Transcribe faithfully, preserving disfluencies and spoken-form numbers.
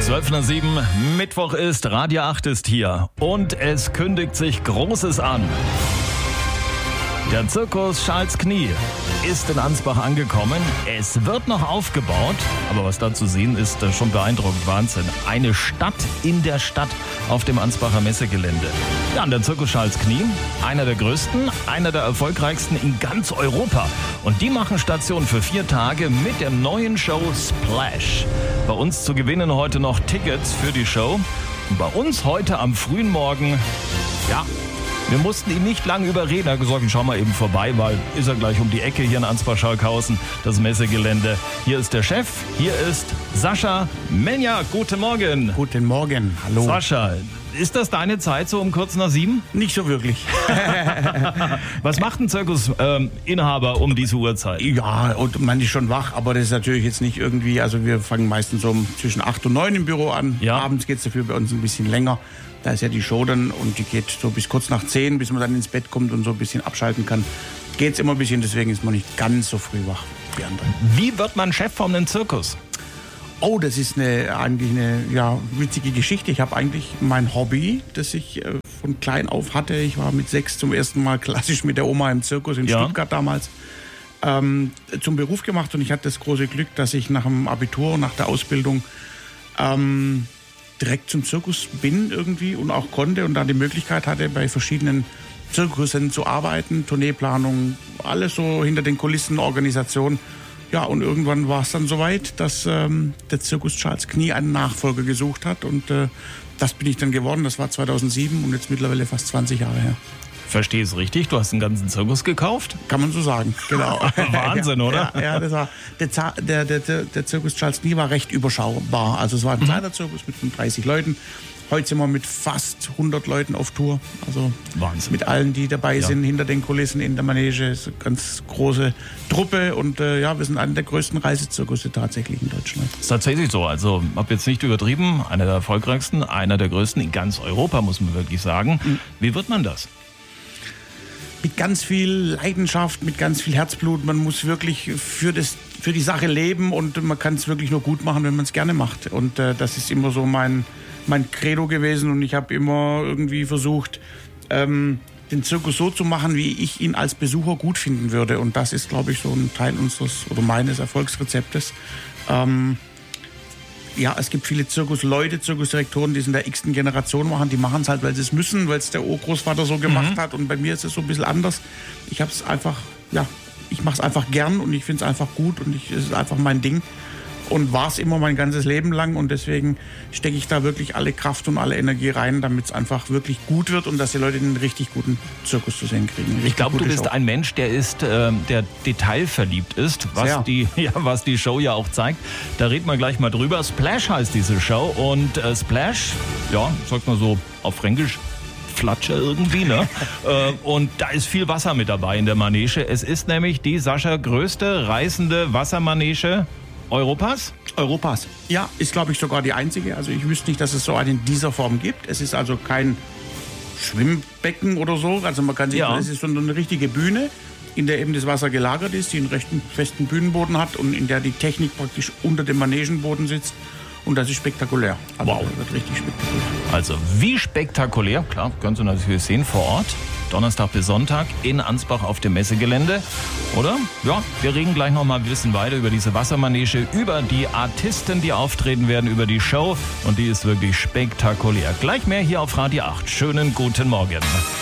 zwölf nach sieben, Mittwoch ist, Radio acht ist hier und es kündigt sich Großes an. Der Zirkus Charles Knie ist in Ansbach angekommen. Es wird noch aufgebaut, aber was da zu sehen ist, schon beeindruckend. Wahnsinn. Eine Stadt in der Stadt auf dem Ansbacher Messegelände. Ja, und der Zirkus Charles Knie, einer der größten, einer der erfolgreichsten in ganz Europa. Und die machen Station für vier Tage mit der neuen Show Splash. Bei uns zu gewinnen heute noch Tickets für die Show. Und bei uns heute am frühen Morgen, ja, wir mussten ihn nicht lange überreden. Er hat gesagt, schau mal eben vorbei, weil ist er gleich um die Ecke hier in Ansbach-Schalkhausen, das Messegelände. Hier ist der Chef, hier ist Sascha Menja. Guten Morgen. Guten Morgen, hallo. Sascha, ist das deine Zeit so um kurz nach sieben? Nicht so wirklich. Was macht ein Zirkusinhaber ähm, um diese Uhrzeit? Ja, und man ist schon wach, aber das ist natürlich jetzt nicht irgendwie, also wir fangen meistens so um zwischen acht und neun im Büro an. Ja. Abends geht es dafür bei uns ein bisschen länger. Da ist ja die Show dann und die geht so bis kurz nach zehn, bis man dann ins Bett kommt und so ein bisschen abschalten kann. Geht es immer ein bisschen, deswegen ist man nicht ganz so früh wach wie andere. Wie wird man Chef von einem Zirkus? Oh, das ist eine, eigentlich eine ja, witzige Geschichte. Ich habe eigentlich mein Hobby, das ich äh, von klein auf hatte. Ich war mit sechs zum ersten Mal klassisch mit der Oma im Zirkus in Ja. Stuttgart damals. Ähm, zum Beruf gemacht und ich hatte das große Glück, dass ich nach dem Abitur, nach der Ausbildung ähm, direkt zum Zirkus bin irgendwie und auch konnte und dann die Möglichkeit hatte, bei verschiedenen Zirkussen zu arbeiten, Tourneeplanung, alles so hinter den Kulissen, Organisation. Ja, und irgendwann war es dann soweit, dass ähm, der Zirkus Charles Knie einen Nachfolger gesucht hat und äh, das bin ich dann geworden. Das war zweitausendsieben und jetzt mittlerweile fast zwanzig Jahre her. Verstehe es richtig? Du hast einen ganzen Zirkus gekauft? Kann man so sagen, genau. Wahnsinn, ja, oder? Ja, ja, das war, der, Za- der, der, der, der Zirkus Charles Knie war recht überschaubar. Also es war ein kleiner Zirkus mit dreißig Leuten. Heute sind wir mit fast hundert Leuten auf Tour. Also Wahnsinn. mit allen, die dabei Ja. sind, hinter den Kulissen, in der Manege. Es ist eine ganz große Truppe und äh, ja, wir sind einer der größten Reisezirkusse tatsächlich in Deutschland. Ist tatsächlich so. Also, hab jetzt nicht übertrieben. Einer der erfolgreichsten, einer der größten in ganz Europa, muss man wirklich sagen. Mhm. Wie wird man das? Mit ganz viel Leidenschaft, mit ganz viel Herzblut. Man muss wirklich für, das, für die Sache leben und man kann es wirklich nur gut machen, wenn man es gerne macht. Und äh, das ist immer so mein, mein Credo gewesen und ich habe immer irgendwie versucht, ähm, den Zirkus so zu machen, wie ich ihn als Besucher gut finden würde. Und das ist, glaube ich, so ein Teil unseres oder meines Erfolgsrezeptes. Ähm, Ja, es gibt viele Zirkusleute, Zirkusdirektoren, die es in der x-ten Generation machen. Die machen es halt, weil sie es müssen, weil es der Urgroßvater so gemacht Mhm. hat. Und bei mir ist es so ein bisschen anders. Ich habe es einfach, ja, ich mache es einfach gern und ich finde es einfach gut und ich, es ist einfach mein Ding. Und war es immer mein ganzes Leben lang. Und deswegen stecke ich da wirklich alle Kraft und alle Energie rein, damit es einfach wirklich gut wird und dass die Leute einen richtig guten Zirkus zu sehen kriegen. Ich glaube, du Gute bist Show. ein Mensch, der ist, ähm, der detailverliebt ist, was Sehr. die, ja, was die Show ja auch zeigt. Da reden wir gleich mal drüber. Splash heißt diese Show und äh, Splash, ja, sagt man so auf Fränkisch, Flatsche irgendwie, ne? äh, und da ist viel Wasser mit dabei in der Manege. Es ist nämlich die, Sascha, größte reißende Wassermanege Europas? Europas. Ja, ist, glaube ich, sogar die einzige. Also ich wüsste nicht, dass es so eine in dieser Form gibt. Es ist also kein Schwimmbecken oder so. Also man kann sich, Ja. es ist so eine richtige Bühne, in der eben das Wasser gelagert ist, die einen recht festen Bühnenboden hat und in der die Technik praktisch unter dem Manegenboden sitzt. Und das ist spektakulär. Also Wow. Das wird richtig spektakulär. Also wie spektakulär, klar, können Sie natürlich sehen vor Ort. Donnerstag bis Sonntag in Ansbach auf dem Messegelände. Oder? Ja, wir reden gleich noch mal ein bisschen weiter über diese Wassermanege, über die Artisten, die auftreten werden, über die Show. Und die ist wirklich spektakulär. Gleich mehr hier auf Radio acht. Schönen guten Morgen.